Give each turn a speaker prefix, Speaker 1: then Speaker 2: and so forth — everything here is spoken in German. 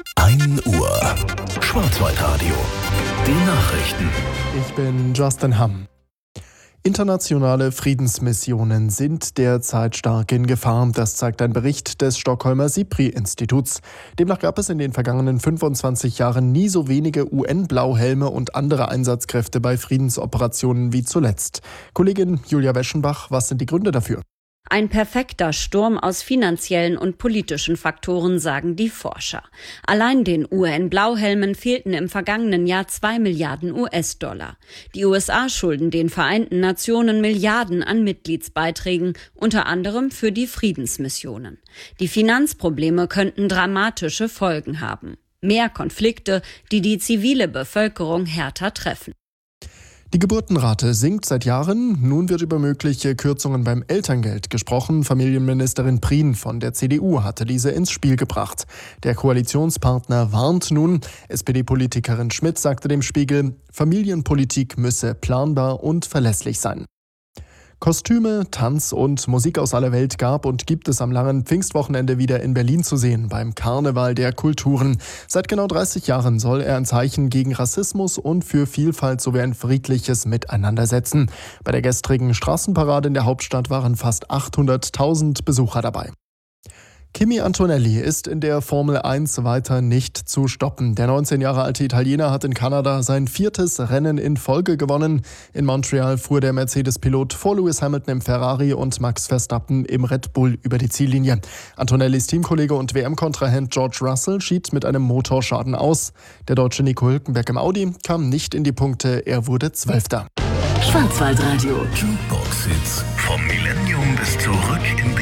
Speaker 1: 1 Uhr. Schwarzwaldradio. Die Nachrichten.
Speaker 2: Ich bin Justin Hamm. Internationale Friedensmissionen sind derzeit stark in Gefahr. Das zeigt ein Bericht des Stockholmer SIPRI-Instituts. Demnach gab es in den vergangenen 25 Jahren nie so wenige UN-Blauhelme und andere Einsatzkräfte bei Friedensoperationen wie zuletzt. Kollegin Julia Weschenbach, was sind die Gründe dafür?
Speaker 3: Ein perfekter Sturm aus finanziellen und politischen Faktoren, sagen die Forscher. Allein den UN-Blauhelmen fehlten im vergangenen Jahr 2 Milliarden US-Dollar. Die USA schulden den Vereinten Nationen Milliarden an Mitgliedsbeiträgen, unter anderem für die Friedensmissionen. Die Finanzprobleme könnten dramatische Folgen haben. Mehr Konflikte, die die zivile Bevölkerung härter treffen.
Speaker 2: Die Geburtenrate sinkt seit Jahren. Nun wird über mögliche Kürzungen beim Elterngeld gesprochen. Familienministerin Prien von der CDU hatte diese ins Spiel gebracht. Der Koalitionspartner warnt nun. SPD-Politikerin Schmidt sagte dem Spiegel, Familienpolitik müsse planbar und verlässlich sein. Kostüme, Tanz und Musik aus aller Welt gab und gibt es am langen Pfingstwochenende wieder in Berlin zu sehen, beim Karneval der Kulturen. Seit genau 30 Jahren soll er ein Zeichen gegen Rassismus und für Vielfalt sowie ein friedliches Miteinander setzen. Bei der gestrigen Straßenparade in der Hauptstadt waren fast 800.000 Besucher dabei. Kimi Antonelli ist in der Formel 1 weiter nicht zu stoppen. Der 19 Jahre alte Italiener hat in Kanada sein 4. Rennen in Folge gewonnen. In Montreal fuhr der Mercedes-Pilot vor Lewis Hamilton im Ferrari und Max Verstappen im Red Bull über die Ziellinie. Antonellis Teamkollege und WM-Kontrahent George Russell schied mit einem Motorschaden aus. Der Deutsche Nico Hülkenberg im Audi kam nicht in die Punkte, er wurde 12.
Speaker 1: Schwarzwaldradio. Jukebox-Hits vom Millennium bis zurück in die